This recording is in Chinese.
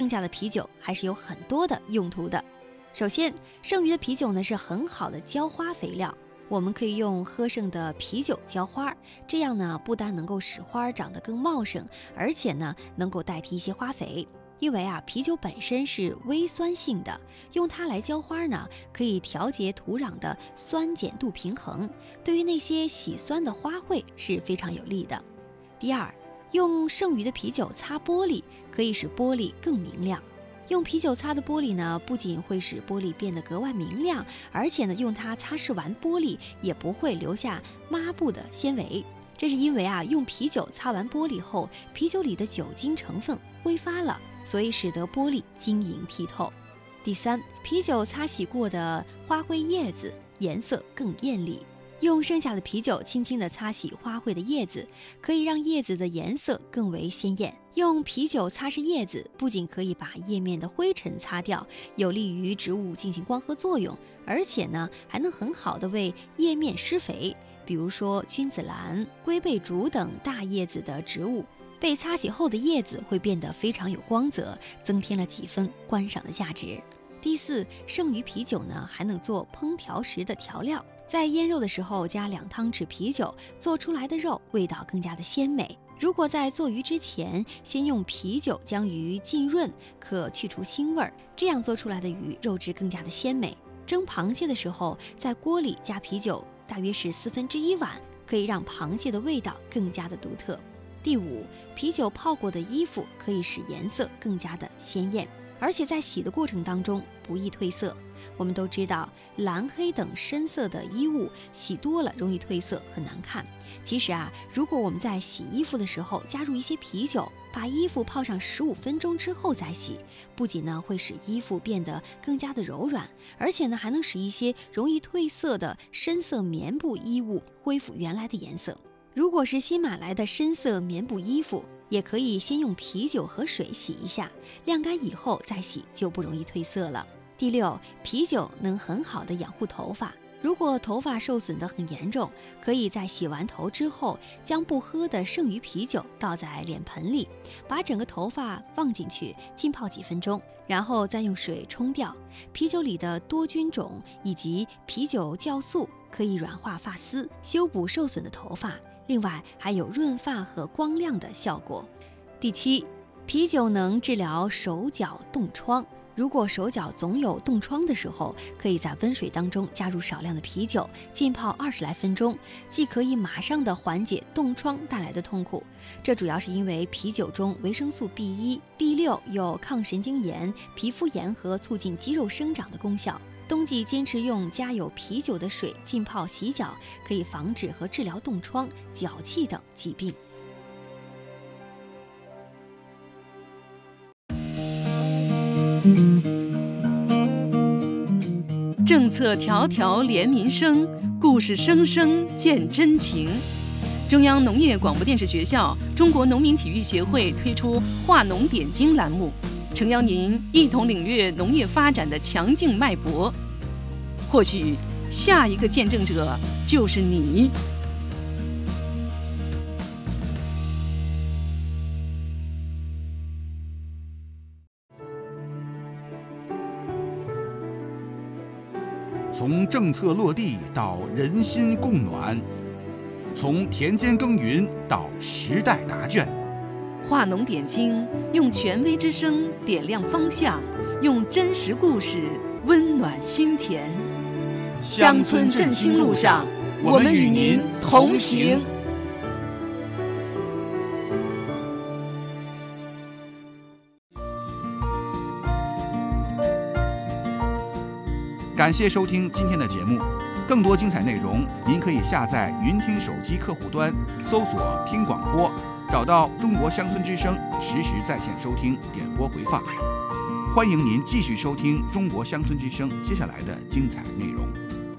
下的啤酒还是有很多的用途的。首先，剩余的啤酒呢是很好的浇花肥料，我们可以用喝剩的啤酒浇花，这样呢不但能够使花长得更茂盛，而且呢能够代替一些花肥。因为啤酒本身是微酸性的，用它来浇花呢，可以调节土壤的酸碱度平衡，对于那些喜酸的花卉是非常有利的。第二，用剩余的啤酒擦玻璃，可以使玻璃更明亮。用啤酒擦的玻璃呢，不仅会使玻璃变得格外明亮，而且呢，用它擦拭完玻璃也不会留下抹布的纤维。这是因为用啤酒擦完玻璃后，啤酒里的酒精成分挥发了，所以使得玻璃晶莹剔透。第三，啤酒擦洗过的花卉叶子颜色更艳丽。用剩下的啤酒轻轻地擦洗花卉的叶子，可以让叶子的颜色更为鲜艳。用啤酒擦拭叶子，不仅可以把叶面的灰尘擦掉，有利于植物进行光合作用，而且呢，还能很好的为叶面施肥。比如说君子兰、龟背竹等大叶子的植物，被擦洗后的叶子会变得非常有光泽，增添了几分观赏的价值。第四，剩余啤酒呢，还能做烹调时的调料。在腌肉的时候加2汤匙啤酒，做出来的肉味道更加的鲜美。如果在做鱼之前先用啤酒将鱼浸润，可去除腥味，这样做出来的鱼肉质更加的鲜美。蒸螃蟹的时候，在锅里加啤酒大约是1/4碗，可以让螃蟹的味道更加的独特。第五，啤酒泡过的衣服可以使颜色更加的鲜艳，而且在洗的过程当中不易褪色。我们都知道，蓝黑等深色的衣物洗多了容易褪色，很难看。其实如果我们在洗衣服的时候加入一些啤酒，把衣服泡上15分钟之后再洗，不仅呢会使衣服变得更加的柔软，而且呢还能使一些容易褪色的深色棉布衣物恢复原来的颜色。如果是新买来的深色棉布衣服，也可以先用啤酒和水洗一下，晾干以后再洗就不容易褪色了。第六，啤酒能很好的养护头发。如果头发受损得很严重，可以在洗完头之后，将不喝的剩余啤酒倒在脸盆里，把整个头发放进去浸泡几分钟，然后再用水冲掉。啤酒里的多菌种以及啤酒酵素可以软化发丝，修补受损的头发，另外还有润发和光亮的效果。第七，啤酒能治疗手脚冻疮。如果手脚总有冻疮的时候，可以在温水当中加入少量的啤酒，浸泡20来分钟，既可以马上的缓解冻疮带来的痛苦。这主要是因为啤酒中维生素 B1、B6 有抗神经炎、皮肤炎和促进肌肉生长的功效。冬季坚持用加有啤酒的水浸泡洗脚，可以防止和治疗冻疮、脚气等疾病。 政策条条连民生，故事声声见真情。中央农业广播电视学校中国农民体育协会推出话农点睛栏目，诚邀您一同领略农业发展的强劲脉搏。或许下一个见证者就是你。 从政策落地到人心共暖，从田间耕耘到时代答卷， 话农点睛，用权威之声点亮方向，用真实故事温暖心田。乡村振兴路上，我们与您同行。 感谢收听今天的节目，更多精彩内容您可以下载云听手机客户端，搜索听广播，找到中国乡村之声，实时在线收听点播回放。欢迎您继续收听中国乡村之声接下来的精彩内容。